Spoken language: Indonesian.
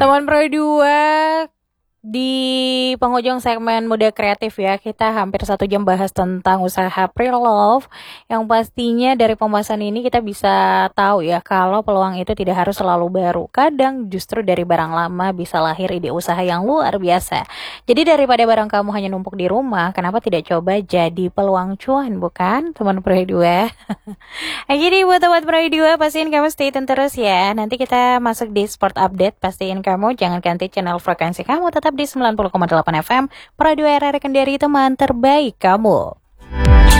Teman Pro 2 di penghujung segmen Muda Kreatif ya, kita hampir 1 jam bahas tentang usaha pre-love. Yang pastinya dari pembahasan ini kita bisa tahu ya, kalau peluang itu tidak harus selalu baru. Kadang justru dari barang lama bisa lahir ide usaha yang luar biasa. Jadi daripada barang kamu hanya numpuk di rumah, kenapa tidak coba jadi peluang cuan, bukan teman Pro 2? Jadi buat teman Pro 2, pastiin kamu stay tune terus ya. Nanti kita masuk di Sport Update, pastiin kamu jangan ganti channel frekuensi kamu, tetap di 90,8 FM Pro 2 RRI Kendari, teman terbaik kamu.